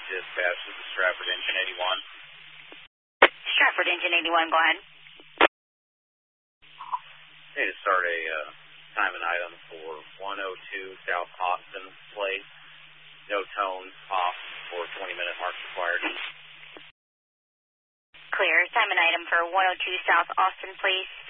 Dispatch, this is Stratford Engine 81. Stratford Engine 81, go ahead. Need to start a time and item for 102 South Austin Place. No tones off for 20-minute mark required. Clear. Time and item for 102 South Austin Place.